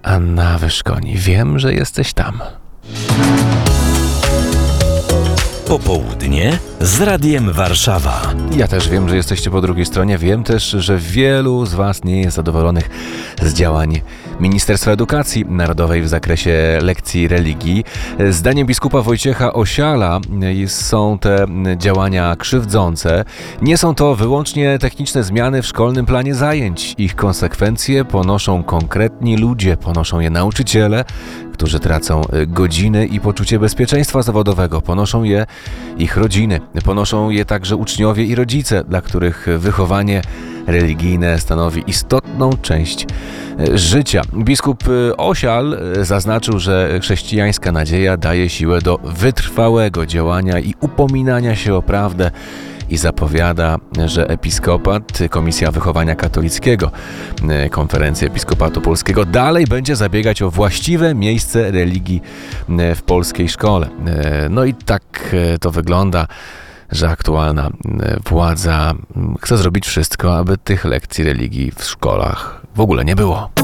Anna Wyszkoni. Wiem, że jesteś tam. Popołudnie z Radiem Warszawa. Ja też wiem, że jesteście po drugiej stronie. Wiem też, że wielu z Was nie jest zadowolonych z działań Ministerstwa Edukacji Narodowej w zakresie lekcji religii. Zdaniem biskupa Wojciecha Osiala są te działania krzywdzące. Nie są to wyłącznie techniczne zmiany w szkolnym planie zajęć. Ich konsekwencje ponoszą konkretni ludzie, ponoszą je nauczyciele, którzy tracą godziny i poczucie bezpieczeństwa zawodowego. Ponoszą je ich rodziny. Ponoszą je także uczniowie i rodzice, dla których wychowanie religijne stanowi istotną część życia. Biskup Osial zaznaczył, że chrześcijańska nadzieja daje siłę do wytrwałego działania i upominania się o prawdę i zapowiada, że episkopat, Komisja Wychowania Katolickiego, Konferencja Episkopatu Polskiego dalej będzie zabiegać o właściwe miejsce religii w polskiej szkole. No i tak to wygląda, że aktualna władza chce zrobić wszystko, aby tych lekcji religii w szkołach w ogóle nie było.